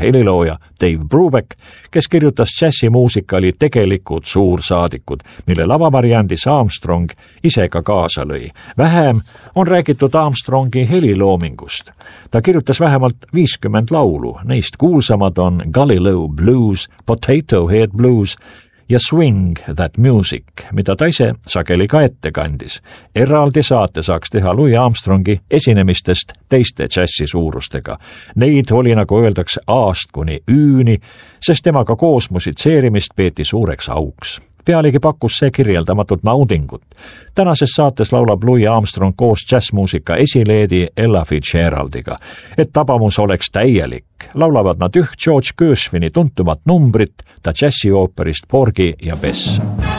helilooja Dave Brubeck, kes kirjutas džässimuusika, oli tegelikult suursaadikud, mille lavavariandis Armstrong ise ka kaasa lõi. Vähem on räägitud Armstrongi heliloomingust. Ta kirjutas vähemalt 50 laulu, neist kuulsamad on Galileo Blues, Potato Head Blues ja Swing That Music, mida ta ise sageli ka ette kandis. Eraldi saate saaks teha Louis Armstrongi esinemistest teiste džässi suurustega. Neid oli, nagu öeldakse, A-st kuni Ü-ni, sest temaga koos musitseerimist peeti suureks auks. Pealegi pakkus see kirjeldamatut naudingut. Tänases saates laulab Louis Armstrong koos džässmuusika esileedi Ella Fitzgeraldiga. Et tabamus oleks täielik, laulavad nad üht George Gershwini tuntumat numbrit, ta džässiooperist Porgy ja Bess.